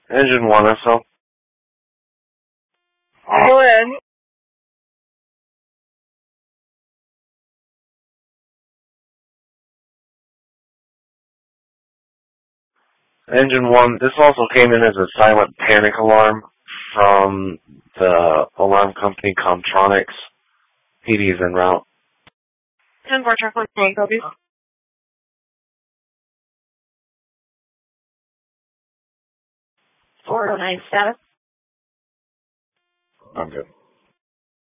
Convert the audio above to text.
Engine 1 SL. Go ahead. Engine 1, this also came in as a silent panic alarm from the alarm company Comtronics. PD is en route. 10-4 truck 1, copy. 409 status. I'm good.